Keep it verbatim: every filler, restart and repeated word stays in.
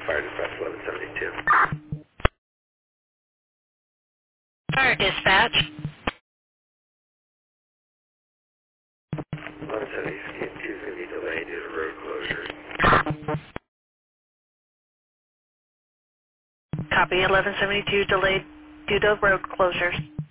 Fire dispatch eleven seventy-two. Fire dispatch. eleven seventy-two is going to be delayed due to road closures. Copy eleven seventy-two delayed due to road closures.